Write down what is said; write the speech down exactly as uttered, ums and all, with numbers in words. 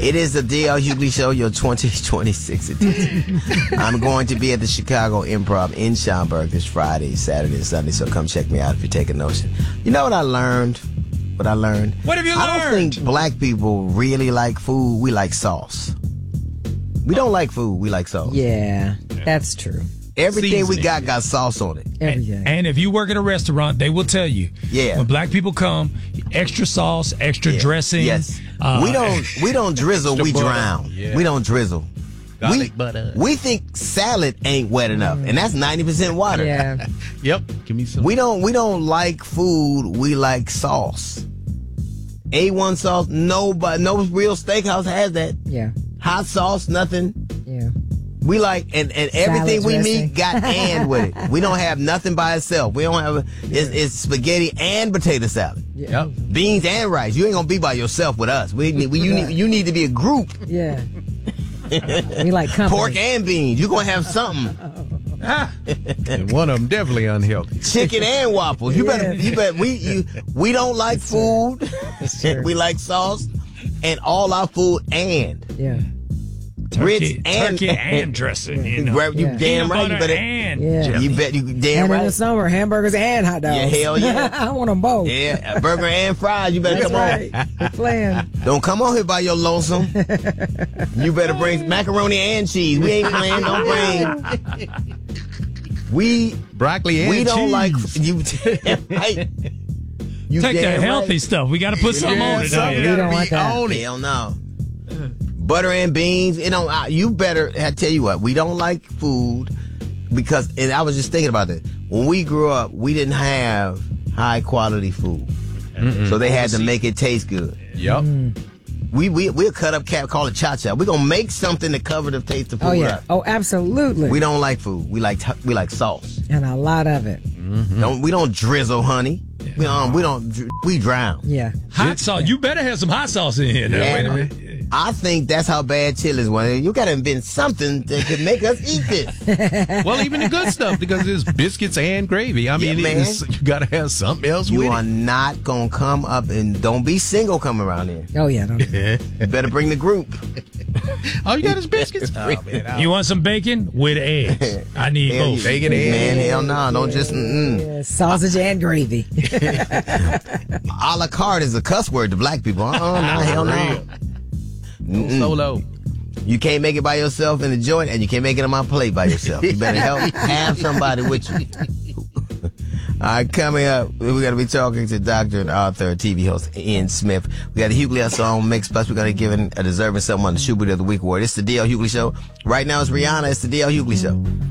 It is the D L Hughley Show, your twenty twenty-six edition. I'm going to be at the Chicago Improv in Schaumburg this Friday, Saturday, and Sunday, so come check me out if you're taking notion. You know what I learned? What I learned? What have you learned? I don't think black people really like food. We like sauce. We don't like food. We like sauce. Yeah, that's true. Everything Seasoning. we got got sauce on it. Everything. And if you work at a restaurant, they will tell you. Yeah. When black people come, extra sauce, extra Yeah. dressing. Yes. Uh, we don't we don't drizzle, we butter. drown. Yeah. We don't drizzle. Garlic we, butter. we think salad ain't wet enough, and that's ninety percent water. Yeah. Yep. Give me some. We don't we don't like food, we like sauce. A one sauce, nobody no real steakhouse has that. Yeah. Hot sauce, nothing. Yeah. We like and, and everything Salad we dressing. meet got and with it. We don't have nothing by itself. We don't have a, it's, it's spaghetti and potato salad. Yep. Beans and rice. You ain't gonna be by yourself with us. We, need- we you need you need to be a group. Yeah. We like company. Pork and beans. You're gonna have something. And one of them definitely unhealthy. Chicken and waffles. You better you better we you we don't like food. true. We like sauce and all our food and Yeah. grits turkey, and turkey and dressing. You know. Right, you Yeah. damn Peanut right. You butter better and Yeah. you bet you damn And in right. the summer, hamburgers and hot dogs. Yeah, hell yeah. I want them both. Yeah, a burger and fries. You better That's come right. on. We're playing. Don't come on here by your lonesome. You better bring macaroni and cheese. We ain't playing. Don't bring. We Broccoli and we don't cheese. like you. Hey, you Take the damn healthy right. stuff. We got to put something Yeah, on it. something don't We you? gotta don't be want that. on it. Hell no. Butter and beans. You know, uh, you better. I tell you what. We don't like food because, and I was just thinking about that. When we grew up, we didn't have high quality food, so they had to make it taste good. Yep. We we we'll cut up cat, call it cha cha. We're gonna make something to cover the taste of food Oh, yeah. up. Oh, absolutely. We don't like food. We like we like sauce. And a lot of it. Don't we don't drizzle honey. We don't we don't dr- we drown. Yeah. Hot sauce. You better have some hot sauce in here. Now. Yeah. Wait a minute. I think that's how bad Chili's was. You gotta invent something that could make us eat this. Well, even the good stuff because it's biscuits and gravy. I mean, Yeah, man. it's, you got to have something else You with are it. not gonna come up and don't be single coming around here. Oh, yeah. Don't, You better bring the group. All you got is biscuits. Oh, man, I- You want some bacon with eggs? I need Hell, both. Bacon and man, eggs. hell no, don't just mm-mm. yeah, sausage and gravy. A la carte is a cuss word to black people. Uh-uh, no, hell no. Mm-mm. Solo. You can't make it by yourself in the joint, and you can't make it on my plate by yourself. You better help have somebody with you. All right, coming up, we're going to be talking to Doctor and author, T V host Ian Smith. We got a Hughley song mix, plus we're going to give a deserving someone the Schubert of the Week award. It's the D L Hughley Show. Right now it's Rihanna. It's the D L Hughley Show.